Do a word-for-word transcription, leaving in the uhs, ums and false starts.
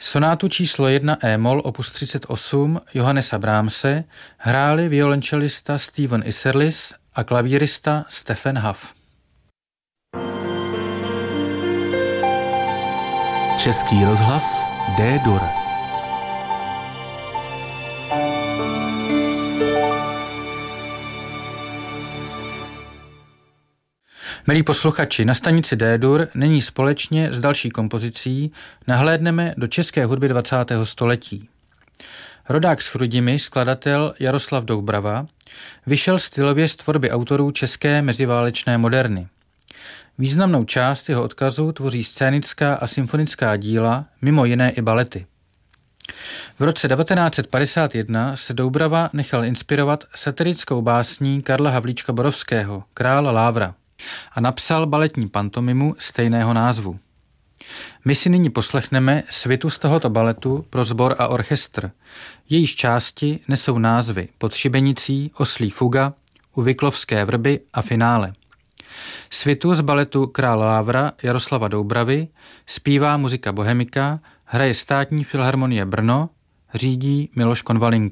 Sonátu číslo jedna e-moll opus třicet osm Johannesa Brahmse hráli violončelista Steven Isserlis a klavírista Stefan Huff. Český rozhlas D-dur. Milí posluchači, na stanici D-dur nyní společně s další kompozicí nahlédneme do české hudby dvacátého století. Rodák z Chrudimi, skladatel Jaroslav Doubrava, vyšel stylově z tvorby autorů české meziválečné moderny. Významnou část jeho odkazu tvoří scénická a symfonická díla, mimo jiné i balety. V roce devatenáct set padesát jedna se Doubrava nechal inspirovat satirickou básní Karla Havlíčka Borovského, Král Lávra, a napsal baletní pantomimu stejného názvu. My si nyní poslechneme svitu z tohoto baletu pro sbor a orchestr. Jejíž části nesou názvy Pod šibenicí, Oslí fuga, U Vyklovské vrby a finále. Svitu z baletu Král Lávra Jaroslava Doubravy zpívá Muzika Bohemika, hraje Státní filharmonie Brno, řídí Miloš Konvalinka.